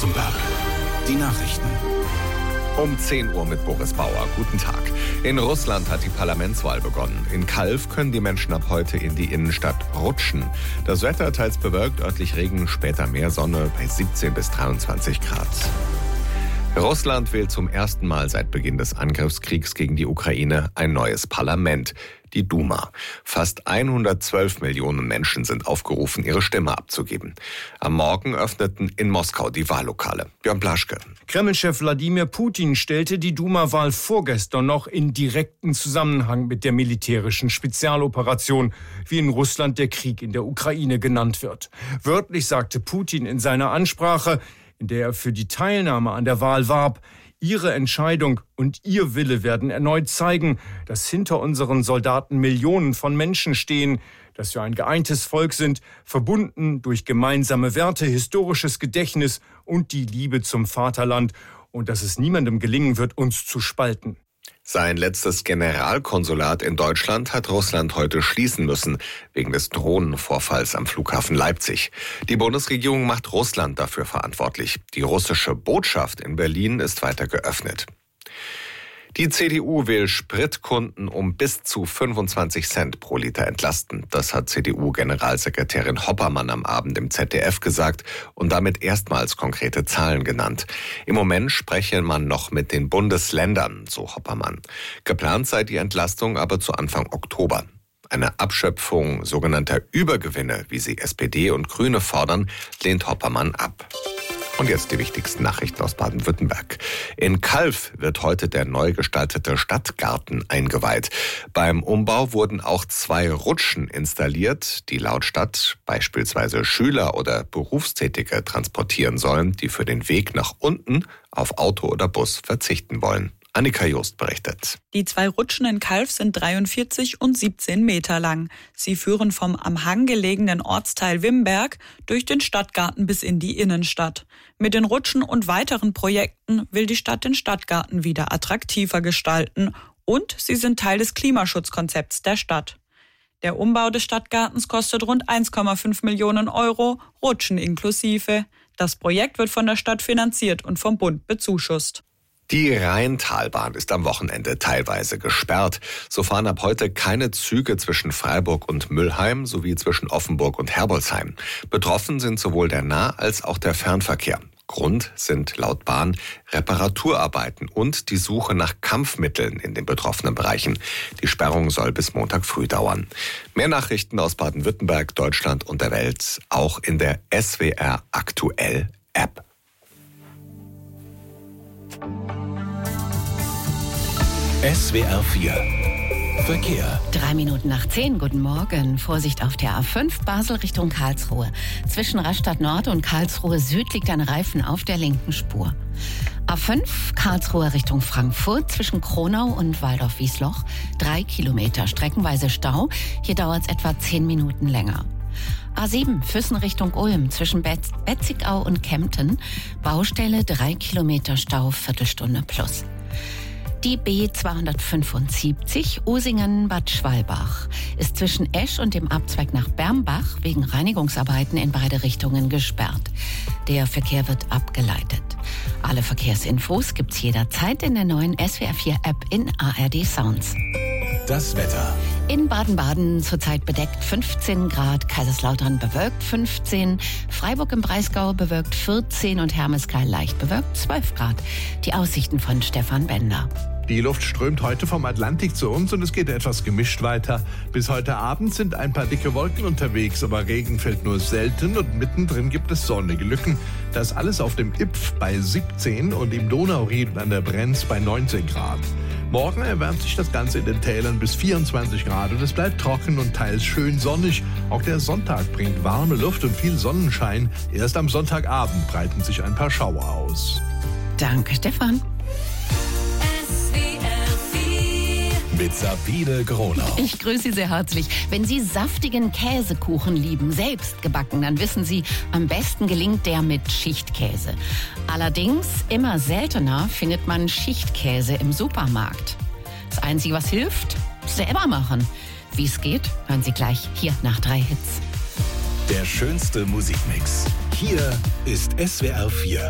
Baden-Württemberg. Die Nachrichten. Um 10 Uhr mit Boris Bauer. Guten Tag. In Russland hat die Parlamentswahl begonnen. In Calw können die Menschen ab heute in die Innenstadt rutschen. Das Wetter teils bewölkt, örtlich Regen, später mehr Sonne bei 17 bis 23 Grad. Russland wählt zum ersten Mal seit Beginn des Angriffskriegs gegen die Ukraine ein neues Parlament, die Duma. Fast 112 Millionen Menschen sind aufgerufen, ihre Stimme abzugeben. Am Morgen öffneten in Moskau die Wahllokale. Björn Blaschke. Kremlchef Wladimir Putin stellte die Duma-Wahl vorgestern noch in direkten Zusammenhang mit der militärischen Spezialoperation, wie in Russland der Krieg in der Ukraine genannt wird. Wörtlich sagte Putin in seiner Ansprache, in der er für die Teilnahme an der Wahl warb: Ihre Entscheidung und Ihr Wille werden erneut zeigen, dass hinter unseren Soldaten Millionen von Menschen stehen, dass wir ein geeintes Volk sind, verbunden durch gemeinsame Werte, historisches Gedächtnis und die Liebe zum Vaterland, und dass es niemandem gelingen wird, uns zu spalten. Sein letztes Generalkonsulat in Deutschland hat Russland heute schließen müssen, wegen des Drohnenvorfalls am Flughafen Leipzig. Die Bundesregierung macht Russland dafür verantwortlich. Die russische Botschaft in Berlin ist weiter geöffnet. Die CDU will Spritkunden um bis zu 25 Cent pro Liter entlasten. Das hat CDU-Generalsekretärin Hoppermann am Abend im ZDF gesagt und damit erstmals konkrete Zahlen genannt. Im Moment spreche man noch mit den Bundesländern, so Hoppermann. Geplant sei die Entlastung aber zu Anfang Oktober. Eine Abschöpfung sogenannter Übergewinne, wie sie SPD und Grüne fordern, lehnt Hoppermann ab. Und jetzt die wichtigsten Nachrichten aus Baden-Württemberg. In Calw wird heute der neu gestaltete Stadtgarten eingeweiht. Beim Umbau wurden auch 2 Rutschen installiert, die laut Stadt beispielsweise Schüler oder Berufstätige transportieren sollen, die für den Weg nach unten auf Auto oder Bus verzichten wollen. Annika Jost berichtet. Die 2 Rutschen in Calw sind 43 und 17 Meter lang. Sie führen vom am Hang gelegenen Ortsteil Wimberg durch den Stadtgarten bis in die Innenstadt. Mit den Rutschen und weiteren Projekten will die Stadt den Stadtgarten wieder attraktiver gestalten, und sie sind Teil des Klimaschutzkonzepts der Stadt. Der Umbau des Stadtgartens kostet rund 1,5 Millionen Euro, Rutschen inklusive. Das Projekt wird von der Stadt finanziert und vom Bund bezuschusst. Die Rheintalbahn ist am Wochenende teilweise gesperrt. So fahren ab heute keine Züge zwischen Freiburg und Müllheim sowie zwischen Offenburg und Herbolzheim. Betroffen sind sowohl der Nah- als auch der Fernverkehr. Grund sind laut Bahn Reparaturarbeiten und die Suche nach Kampfmitteln in den betroffenen Bereichen. Die Sperrung soll bis Montag früh dauern. Mehr Nachrichten aus Baden-Württemberg, Deutschland und der Welt auch in der SWR Aktuell App. SWR 4 Verkehr. 3 Minuten nach 10, guten Morgen. Vorsicht auf der A5 Basel Richtung Karlsruhe. Zwischen Rastatt Nord und Karlsruhe Süd liegt ein Reifen auf der linken Spur. A5 Karlsruhe Richtung Frankfurt zwischen Kronau und Waldorf-Wiesloch. 3 Kilometer, streckenweise Stau. Hier dauert es etwa 10 Minuten länger. A7 Füssen Richtung Ulm zwischen Betzigau und Kempten. Baustelle, 3 Kilometer Stau, Viertelstunde plus. Die B275 Usingen-Bad Schwalbach ist zwischen Esch und dem Abzweig nach Bermbach wegen Reinigungsarbeiten in beide Richtungen gesperrt. Der Verkehr wird abgeleitet. Alle Verkehrsinfos gibt's jederzeit in der neuen SWR4-App in ARD Sounds. Das Wetter. In Baden-Baden zurzeit bedeckt 15 Grad, Kaiserslautern bewölkt 15, Freiburg im Breisgau bewölkt 14 und Hermeskeil leicht bewölkt 12 Grad. Die Aussichten von Stefan Bender. Die Luft strömt heute vom Atlantik zu uns und es geht etwas gemischt weiter. Bis heute Abend sind ein paar dicke Wolken unterwegs, aber Regen fällt nur selten und mittendrin gibt es sonnige Lücken. Das alles auf dem Ipf bei 17 und im Donauried und an der Brenz bei 19 Grad. Morgen erwärmt sich das Ganze in den Tälern bis 24 Grad und es bleibt trocken und teils schön sonnig. Auch der Sonntag bringt warme Luft und viel Sonnenschein. Erst am Sonntagabend breiten sich ein paar Schauer aus. Danke, Stefan. Mit Sabine Gronau. Ich grüße Sie sehr herzlich. Wenn Sie saftigen Käsekuchen lieben, selbst gebacken, dann wissen Sie, am besten gelingt der mit Schichtkäse. Allerdings, immer seltener findet man Schichtkäse im Supermarkt. Das Einzige, was hilft, selber machen. Wie es geht, hören Sie gleich hier nach 3 Hits. Der schönste Musikmix. Hier ist SWR 4.